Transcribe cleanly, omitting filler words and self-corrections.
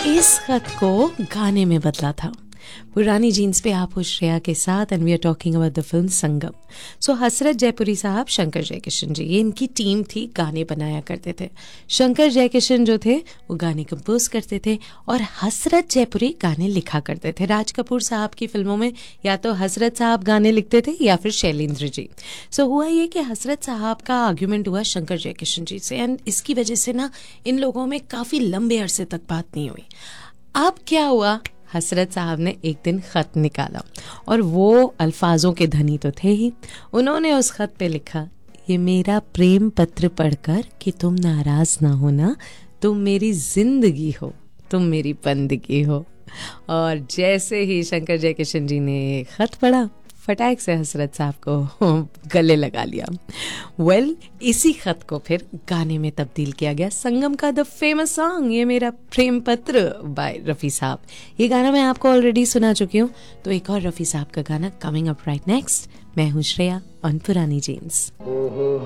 इस खत को गाने में बदला था। पुरानी जीन्स पे आप हो श्रेया के साथ and we are talking about the film संगम। सो हसरत जयपुरी साहब, शंकर जयकिशन जी, ये इनकी टीम थी, गाने बनाया करते थे। शंकर जयकिशन जो थे वो गाने कंपोज करते थे और हसरत जयपुरी गाने लिखा करते थे। राज कपूर साहब की फिल्मों में या तो हसरत साहब गाने लिखते थे या फिर शैलेंद्र जी। सो हुआ ये कि हसरत साहब का आर्ग्यूमेंट हुआ शंकर जयकिशन जी से एंड इसकी वजह से ना इन लोगों में काफ़ी लंबे अरसे तक बात नहीं हुई। अब क्या हुआ, हसरत साहब ने एक दिन ख़त निकाला और वो अल्फाजों के धनी तो थे ही। उन्होंने उस ख़त पे लिखा, ये मेरा प्रेम पत्र पढ़कर कि तुम नाराज़ ना होना, तुम मेरी जिंदगी हो, तुम मेरी बंदगी हो। और जैसे ही शंकर जयकिशन जी ने ख़त पढ़ा, फटाक से हसरत साहब को गले लगा लिया। वेल, इसी खत को फिर गाने में तब्दील किया गया। संगम का द फेमस सॉन्ग ये मेरा प्रेम पत्र बाय रफ़ी साहब, ये गाना मैं आपको ऑलरेडी सुना चुकी हूँ। तो एक और रफ़ी साहब का गाना कमिंग अप राइट नेक्स्ट। मैं हूँ श्रेया ऑन पुरानी जीन्स।